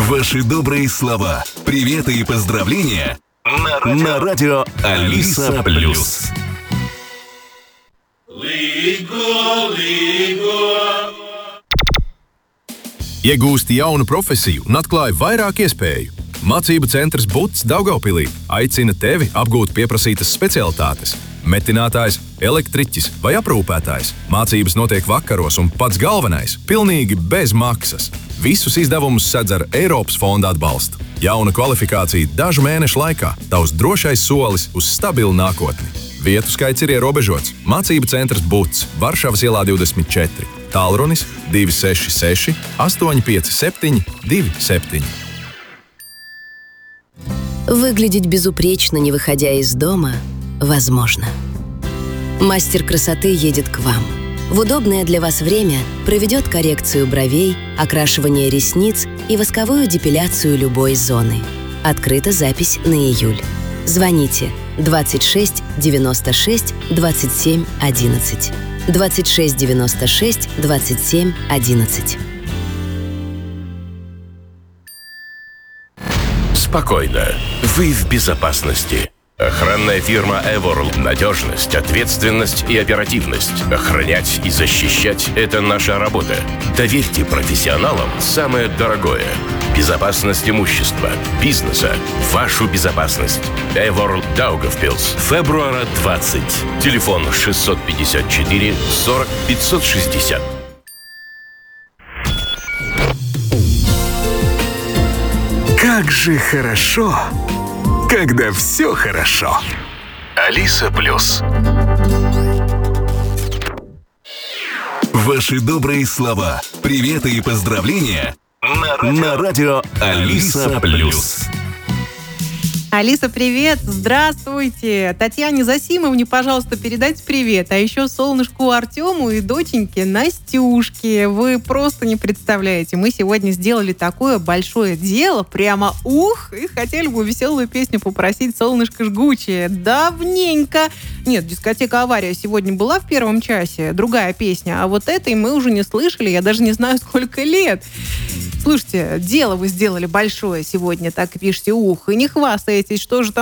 Ваши добрые слова, приветы и поздравления на радио Алиса Плюс. Iegūsti jaunu profesiju un atklāji vairāk iespēju. Mācību centrs BUTS Daugavpilī aicina tevi apgūt pieprasītas specialitātes. Metinātājs, elektriķis vai aprūpētājs. Mācības notiek vakaros un pats galvenais – pilnīgi bez maksas. Visus izdevumus sedz ar Eiropas fonda atbalstu. Jauna kvalifikācija dažu mēnešu laikā. Tavs drošais solis uz stabilu nākotni. Vietu skaits ir ierobežots. Mācību centrs BUTS Varšavas ielā 24. Tālrunis 266 857 27. Выглядеть безупречно, не выходя из дома, возможно. Мастер красоты едет к вам. В удобное для вас время проведет коррекцию бровей, окрашивание ресниц и восковую депиляцию любой зоны. Открыта запись на июль. Звоните 26 96 27 11. 26 96 27 11. Спокойно. Вы в безопасности. Охранная фирма Eworld. Надежность, ответственность и оперативность. Охранять и защищать – это наша работа. Доверьте профессионалам самое дорогое. Безопасность имущества, бизнеса, вашу безопасность. Eworld Daugavpils. Февруара 20. Телефон 654 40 560. Как же хорошо, когда все хорошо. Алиса Плюс. Ваши добрые слова, приветы и поздравления на радио Алиса Плюс. Алиса, привет! Здравствуйте! Татьяне Засимовне, пожалуйста, передайте привет. А еще солнышку Артему и доченьке Настюшке. Вы просто не представляете. Мы сегодня сделали такое большое дело. Прямо и хотели бы веселую песню попросить «Солнышко жгучее». Давненько. Нет, дискотека «Авария» сегодня была в первом часе. Другая песня. А вот этой мы уже не слышали. Я даже не знаю, сколько лет. Слушайте, дело вы сделали большое сегодня, так и пишете, и не хвастаетесь, что же там